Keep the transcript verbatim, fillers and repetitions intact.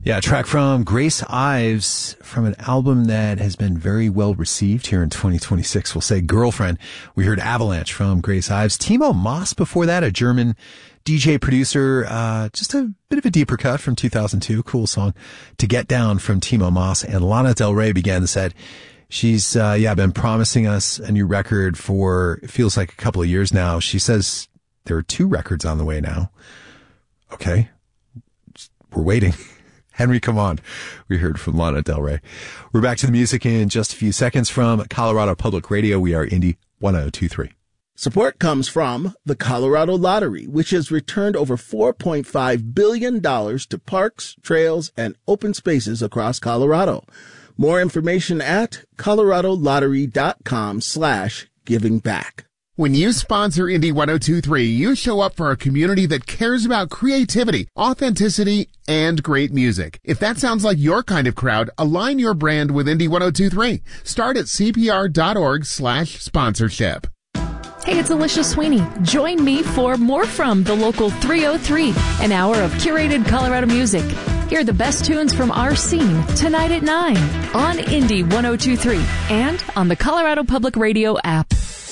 Yeah, a track from Grace Ives from an album that has been very well received here in twenty twenty-six. We'll say Girlfriend. We heard Avalanche from Grace Ives. Timo Maas before that, a German D J producer. Uh, just a bit of a deeper cut from two thousand two. Cool song. To Get Down from Timo Maas. And Lana Del Rey began the set. She's, uh, yeah, been promising us a new record for, it feels like a couple of years now. She says there are two records on the way now. Okay. We're waiting. Henry, come on. We heard from Lana Del Rey. We're back to the music in just a few seconds from Colorado Public Radio. We are Indie one oh two point three. Support comes from the Colorado Lottery, which has returned over four point five billion dollars to parks, trails, and open spaces across Colorado. More information at coloradolottery.com slash giving back. When you sponsor Indie one oh two point three, you show up for a community that cares about creativity, authenticity, and great music. If that sounds like your kind of crowd, align your brand with Indie one oh two point three. Start at cpr.org slash sponsorship. Hey, it's Alicia Sweeney. Join me for More From the Local three oh three, an hour of curated Colorado music. Hear the best tunes from our scene tonight at nine on Indie one oh two point three and on the Colorado Public Radio app.